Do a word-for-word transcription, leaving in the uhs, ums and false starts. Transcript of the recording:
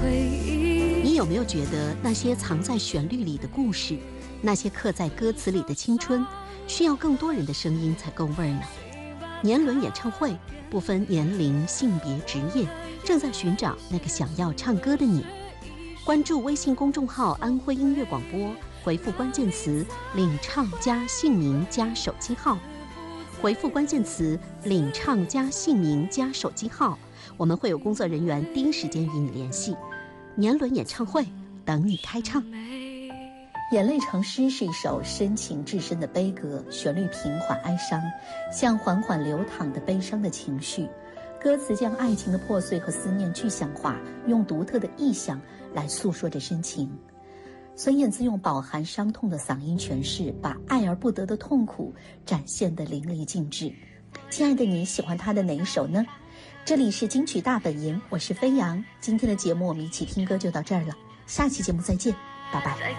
你有没有觉得那些藏在旋律里的故事，那些刻在歌词里的青春，需要更多人的声音才够味儿呢？年轮演唱会不分年龄、性别、职业，正在寻找那个想要唱歌的你。关注微信公众号安徽音乐广播，回复关键词领唱加姓名加手机号，回复关键词领唱加姓名加手机号，我们会有工作人员第一时间与你联系。年轮演唱会等你开唱。 眼泪成诗是一首深情至深的悲歌，旋律平缓哀伤，像缓缓流淌的悲伤的情绪。歌词将爱情的破碎和思念具象化，用独特的意象来诉说着深情。孙燕姿用饱含伤痛的嗓音诠释，把爱而不得的痛苦展现得淋漓尽致。亲爱的，你喜欢她的哪一首呢？这里是金曲大本营，我是飞扬。今天的节目我们一起听歌就到这儿了，下期节目再见，拜拜。